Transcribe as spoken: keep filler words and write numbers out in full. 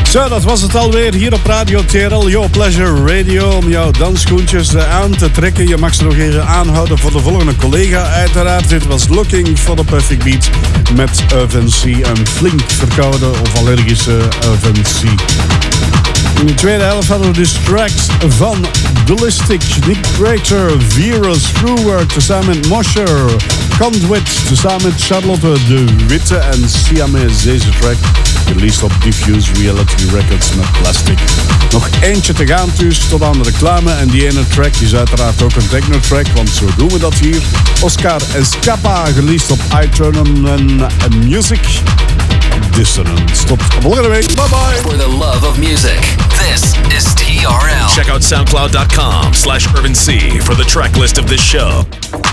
Zo, dat was het alweer hier op Radio T R L, Your Pleasure Radio. Om jouw dansschoentjes aan te trekken. Je mag ze nog even aanhouden voor de volgende collega. Uiteraard, dit was Looking for the Perfect Beat met Urgency. Een flink verkoude of allergische Urgency. In de tweede helft hadden we dus tracks van Ballistic, Nick Crater, Vera Screwwork tezamen met Mosher, Conduit tezamen met Charlotte de Witte en Siamese. Deze track released op Diffuse Reality Records met Plastic. Nog eentje te gaan dus tot aan de reclame en die ene track is uiteraard ook een techno track, want zo doen we dat hier. Oscar Escapa, released op iTunes Music. Dissonance. Tot volgende week. Bye bye. For the love of music, this is T R L. Check out soundcloud dot com slash urban c for the track list of this show.